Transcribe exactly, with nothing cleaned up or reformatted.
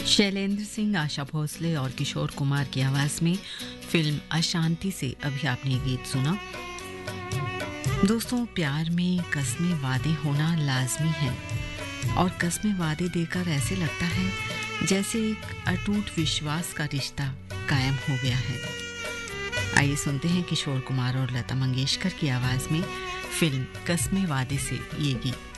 शैलेंद्र सिंह, आशा भोसले और किशोर कुमार की आवाज में फिल्म अशांति से अभी आपने ये गीत सुना। दोस्तों, प्यार में कस्में वादे होना लाजमी है और कस्में वादे देकर ऐसे लगता है जैसे एक अटूट विश्वास का रिश्ता कायम हो गया है। आइए सुनते हैं किशोर कुमार और लता मंगेशकर की आवाज में फिल्म कस्में वादे से ये गीत।